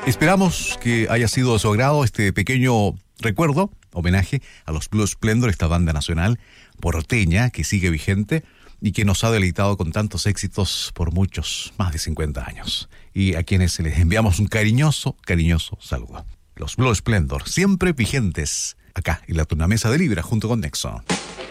Esperamos que haya sido de su agrado este pequeño recuerdo, homenaje a los Blue Splendor, esta banda nacional porteña que sigue vigente y que nos ha deleitado con tantos éxitos por muchos, más de 50 años. Y a quienes les enviamos un cariñoso saludo. Los Blue Splendor, siempre vigentes, acá en la tornamesa de Libra junto con Nexo.